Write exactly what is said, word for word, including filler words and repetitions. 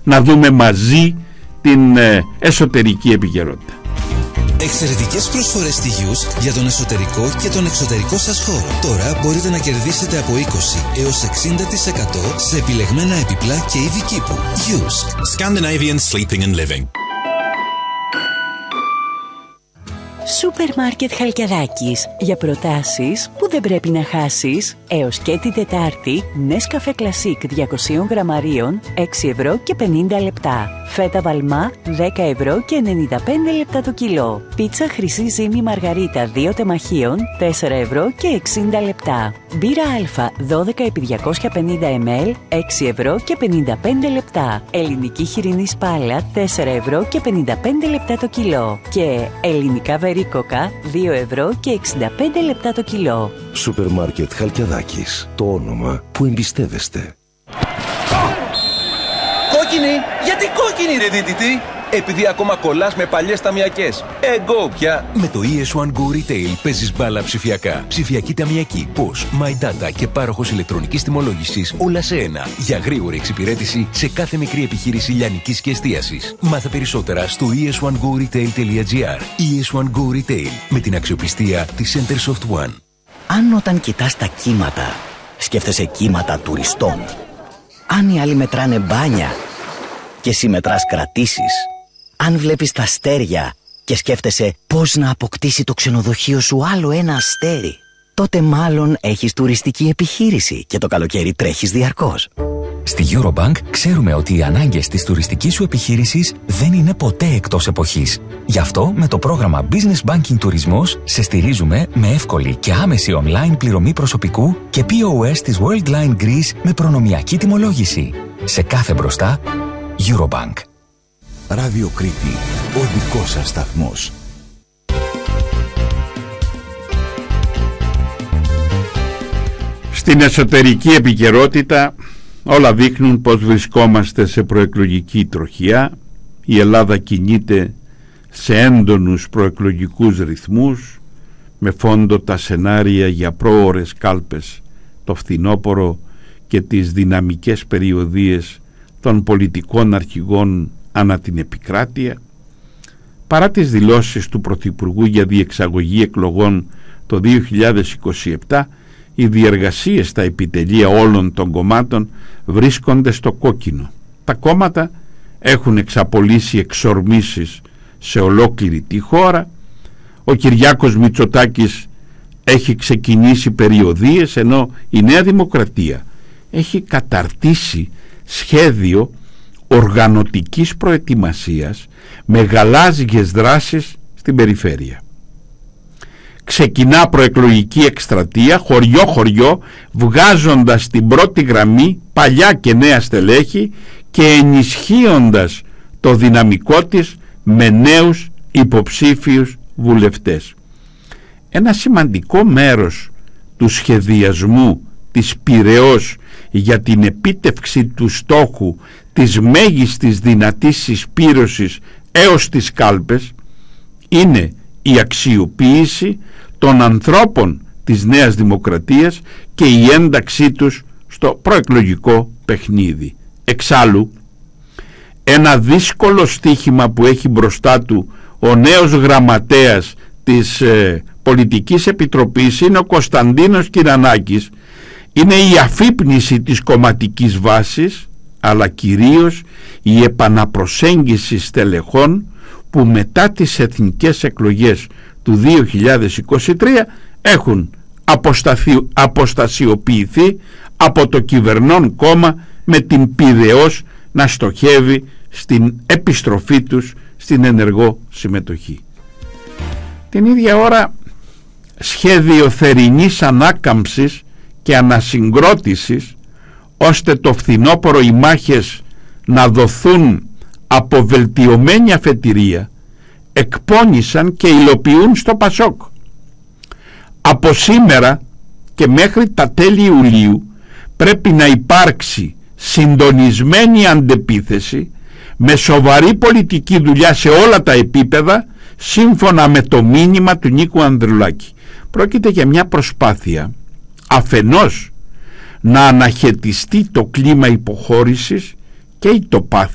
να δούμε μαζί την ε, εσωτερική επικαιρότητα. Εξαιρετικές προσφορές στη Γιούσκ για τον εσωτερικό και τον εξωτερικό σας χώρο. Τώρα μπορείτε να κερδίσετε από είκοσι έως εξήντα τοις εκατό σε επιλεγμένα επιπλά και είδη κήπου. Γιούσκ. Scandinavian Sleeping and Living. Σούπερ Μάρκετ Χαλκιαδάκης. Για προτάσεις που δεν πρέπει να χάσεις. Έως και την Τετάρτη, Nescafé Classic διακόσια γραμμαρίων, έξι ευρώ και πενήντα λεπτά. Φέτα Βαλμά, δέκα ευρώ και ενενήντα πέντε λεπτά το κιλό. Πίτσα Χρυσή Ζύμη Μαργαρίτα δύο τεμαχίων, τέσσερα ευρώ και εξήντα λεπτά. Μπύρα Α, δώδεκα επί διακόσια πενήντα μιλιλίτρα, έξι ευρώ και πενήντα πέντε λεπτά. Ελληνική χοιρινή σπάλα, τέσσερα ευρώ και πενήντα πέντε λεπτά το κιλό. Και ελληνικά βερίκοκα, δύο ευρώ και εξήντα πέντε λεπτά το κιλό. Σούπερ Μάρκετ Χαλκιαδάκης. Το όνομα που εμπιστεύεστε. Κόκκινη! Γιατί κόκκινη ρε δίτητη! Επειδή ακόμα κολλάς με παλιές ταμιακές. Εγώ πια! Με το ι ες one Go Retail παίζεις μπάλα ψηφιακά. Ψηφιακή ταμιακή, Posh, My Data και πάροχος ηλεκτρονικής τιμολόγησης όλα σε ένα. Για γρήγορη εξυπηρέτηση σε κάθε μικρή επιχείρηση λιανικής και εστίασης. Μάθε περισσότερα στο ι ες one go retail τελεία τζι άρ. ι ες one Go Retail με την αξιοπιστία της Centersoft One. Αν όταν κοιτάς τα κύματα, σκέφτεσαι κύματα τουριστών. Αν οι άλλοι μετράνε μπάνια και εσύ μετράς κρατήσεις. Αν βλέπεις τα αστέρια και σκέφτεσαι πώς να αποκτήσει το ξενοδοχείο σου άλλο ένα αστέρι, τότε μάλλον έχεις τουριστική επιχείρηση και το καλοκαίρι τρέχεις διαρκώς. Στη Eurobank ξέρουμε ότι οι ανάγκες της τουριστικής σου επιχείρησης δεν είναι ποτέ εκτός εποχής. Γι' αυτό με το πρόγραμμα Business Banking Τουρισμός σε στηρίζουμε με εύκολη και άμεση online πληρωμή προσωπικού και πι ο ες της Worldline Greece με προνομιακή τιμολόγηση. Σε κάθε μπροστά, Eurobank. Ράδιο Κρήτη, ο δικός σας σταθμός. Στην εσωτερική επικαιρότητα όλα δείχνουν πως βρισκόμαστε σε προεκλογική τροχιά. Η Ελλάδα κινείται σε έντονους προεκλογικούς ρυθμούς, με φόντο τα σενάρια για πρόωρες κάλπες το φθινόπωρο και τις δυναμικές περιοδίες των πολιτικών αρχηγών ανά την επικράτεια. Παρά τις δηλώσεις του Πρωθυπουργού για διεξαγωγή εκλογών το δύο χιλιάδες είκοσι επτά, οι διεργασίες στα επιτελεία όλων των κομμάτων βρίσκονται στο κόκκινο. Τα κόμματα έχουν εξαπολύσει εξορμήσεις σε ολόκληρη τη χώρα. Ο Κυριάκος Μητσοτάκης έχει ξεκινήσει περιοδίες, ενώ η Νέα Δημοκρατία έχει καταρτήσει σχέδιο οργανωτικής προετοιμασίας με γαλάζιες δράσεις στην περιφέρεια. Ξεκινά προεκλογική εκστρατεία χωριό-χωριό, βγάζοντας στην πρώτη γραμμή παλιά και νέα στελέχη και ενισχύοντας το δυναμικό της με νέους υποψήφιους βουλευτές. Ένα σημαντικό μέρος του σχεδιασμού της Πειραιώς για την επίτευξη του στόχου της μέγιστης δυνατής συσπήρωσης έως τις κάλπες είναι η αξιοποίηση των ανθρώπων της Νέας Δημοκρατίας και η ένταξή τους στο προεκλογικό παιχνίδι. Εξάλλου, ένα δύσκολο στίχημα που έχει μπροστά του ο νέος γραμματέας της ε, Πολιτικής Επιτροπής είναι ο Κωνσταντίνος Κυρανάκης. Είναι η αφύπνιση της κομματικής βάσης, αλλά κυρίως η επαναπροσέγγιση στελεχών που μετά τις εθνικές εκλογές του δύο χιλιάδες είκοσι τρία έχουν αποσταθει, αποστασιοποιηθεί από το κυβερνών κόμμα, με την Πειραιώς να στοχεύει στην επιστροφή τους στην ενεργό συμμετοχή. Την ίδια ώρα, σχέδιο θερινής ανάκαμψης και ανασυγκρότησης, ώστε το φθινόπωρο οι μάχες να δοθούν από βελτιωμένη αφετηρία, εκπώνησαν και υλοποιούν στο Πασόκ. Από σήμερα και μέχρι τα τέλη Ιουλίου πρέπει να υπάρξει συντονισμένη αντεπίθεση με σοβαρή πολιτική δουλειά σε όλα τα επίπεδα, σύμφωνα με το μήνυμα του Νίκου Ανδρουλάκη. Πρόκειται για μια προσπάθεια αφενός να αναχαιτιστεί το κλίμα υποχώρησης και η τοπάθεια